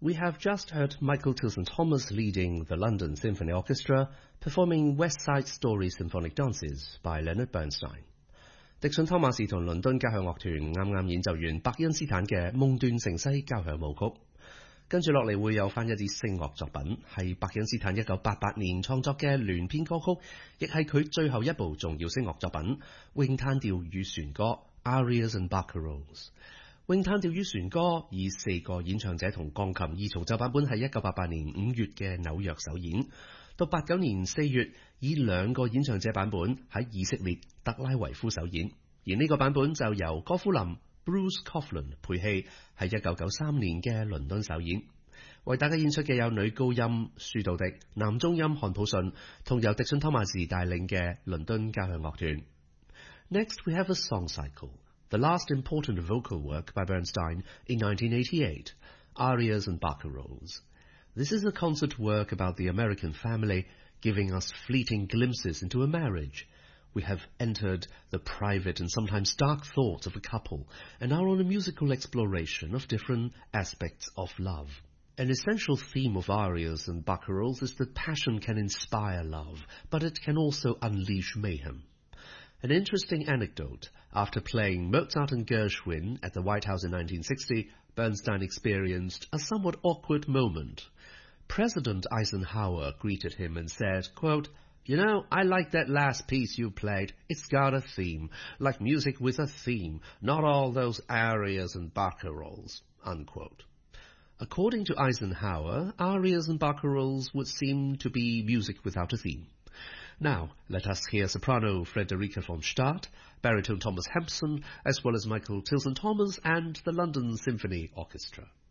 We have just heard Michael Tilson-Thomas leading the London Symphony Orchestra performing West Side Story Symphonic Dances by Leonard Bernstein。迪遜湯馬士同倫敦交響樂團啱啱演奏完伯恩斯坦嘅夢斷城西交響舞曲，跟住落嚟會有翻一啲聲樂作品，係伯恩斯坦1988年創作嘅聯編歌曲，亦係佢最後一部重要聲樂作品《詠嘆調與弦歌》（Arias and Barcarolles）。詠嘆調與弦歌以4個演唱者同鋼琴二重奏版本喺1988年5月嘅紐約首演，到89年4月以2個演唱者版本喺以色列特拉維夫首演，而呢個版本就由哥夫林 Bruce Coughlin 配器，喺1993年嘅倫敦首演。為大家演出嘅有女高音舒道迪、男中音漢普遜同由迪遜湯馬士帶領嘅倫敦交響樂團。Next we have a song cycle.The last important vocal work by Bernstein in 1988, Arias and Barcarolles. This is a concert work about the American family, giving us fleeting glimpses into a marriage. We have entered the private and sometimes dark thoughts of a couple and are on a musical exploration of different aspects of love. An essential theme of Arias and Barcarolles is that passion can inspire love, but it can also unleash mayhem.An interesting anecdote, after playing Mozart and Gershwin at the White House in 1960, Bernstein experienced a somewhat awkward moment. President Eisenhower greeted him and said, quote, "You know, I like that last piece you played. It's got a theme, like music with a theme, not all those arias and barcarolles," unquote. According to Eisenhower, arias and barcarolles would seem to be music without a theme.Now, let us hear soprano Frederica von Start, baritone Thomas Hampson, as well as Michael Tilson-Thomas and the London Symphony Orchestra.